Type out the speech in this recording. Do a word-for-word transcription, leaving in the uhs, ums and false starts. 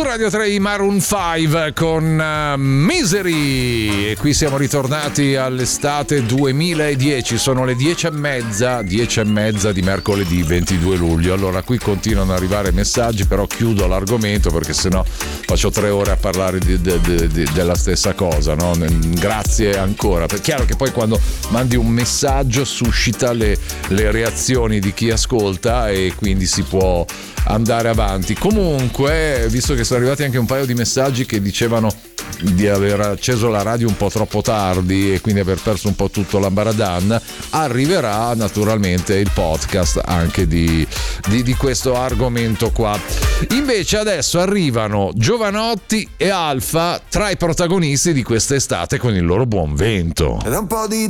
Radio tre i Maroon cinque con uh, Misery, e qui siamo ritornati all'estate duemiladieci. Sono le dieci e mezza dieci e mezza di mercoledì ventidue luglio. Allora qui continuano ad arrivare messaggi, però chiudo l'argomento perché sennò faccio tre ore a parlare di, di, di, di, della stessa cosa, no? Grazie ancora. È chiaro che poi quando mandi un messaggio suscita le, le reazioni di chi ascolta e quindi si può andare avanti. Comunque, visto che sono arrivati anche un paio di messaggi che dicevano di aver acceso la radio un po' troppo tardi e quindi aver perso un po' tutto l'ambaradan, arriverà naturalmente il podcast anche di, di, di questo argomento qua. Invece adesso arrivano Giovanotti e Alfa tra i protagonisti di quest'estate con il loro buon vento. Ed un po' di